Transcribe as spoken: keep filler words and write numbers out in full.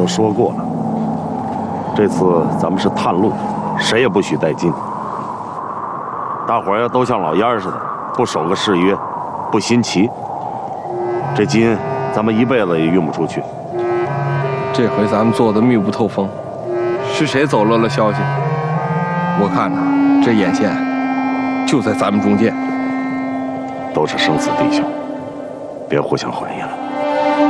都说过了，这次咱们是探路，谁也不许带金。大伙儿要都像老烟儿似的，不守个誓约，不新奇，这金咱们一辈子也运不出去。 这回咱们做的密不透风，是谁走漏了消息？我看呐，这眼线就在咱们中间。 都是生死弟兄，别互相怀疑了。